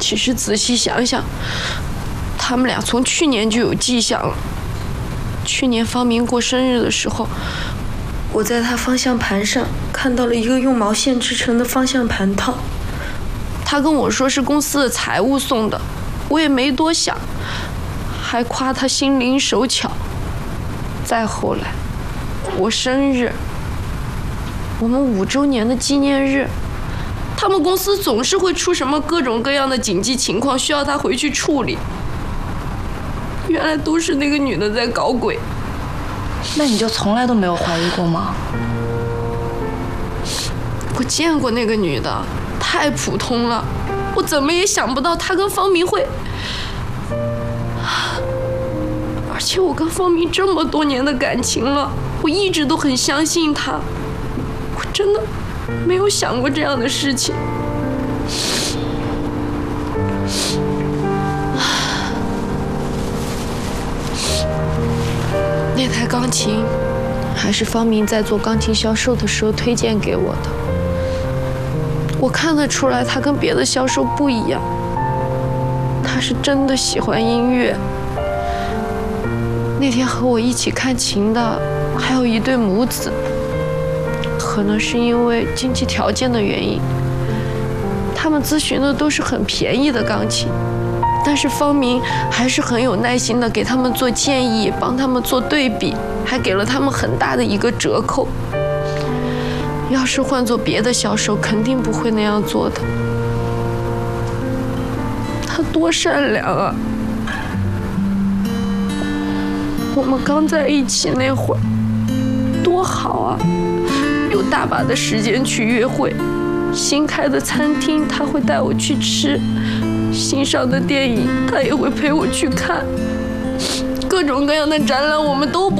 其实仔细想想，他们俩从去年就有迹象了。去年方明过生日的时候，我在他方向盘上看到了一个用毛线织成的方向盘套，他跟我说是公司的财务送的，我也没多想，还夸他心灵手巧。再后来，我生日，我们5周年的纪念日，他们公司总是会出什么各种各样的紧急情况，需要他回去处理。原来都是那个女的在搞鬼。 那你就从来都没有怀疑过吗？ 我见过那个女的，太普通了，我怎么也想不到她跟方明会。而且我跟方明这么多年的感情了，我一直都很相信他，我真的没有想过这样的事情。那台钢琴还是方明在做钢琴销售的时候推荐给我的，我看得出来他跟别的销售不一样，他是真的喜欢音乐。那天和我一起看琴的还有一对母子，可能是因为经济条件的原因，他们咨询的都是很便宜的钢琴，但是方明还是很有耐心的给他们做建议，帮他们做对比，还给了他们很大的一个折扣。要是换做别的销售，肯定不会那样做的。他多善良啊！我们刚在一起那会儿，多好啊！有大把的时间去约会，新开的餐厅他会带我去吃，新上的电影他也会陪我去看，各种各样的展览我们都不